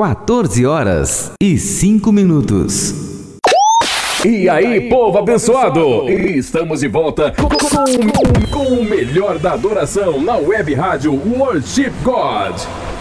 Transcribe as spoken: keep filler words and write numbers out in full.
quatorze horas e cinco minutos. E aí, povo abençoado! Estamos de volta com, com, com o melhor da adoração na web rádio Worship God.